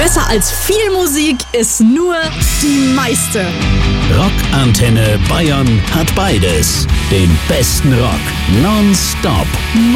Besser als viel Musik ist nur die meiste. Rockantenne Bayern hat beides. Den besten Rock nonstop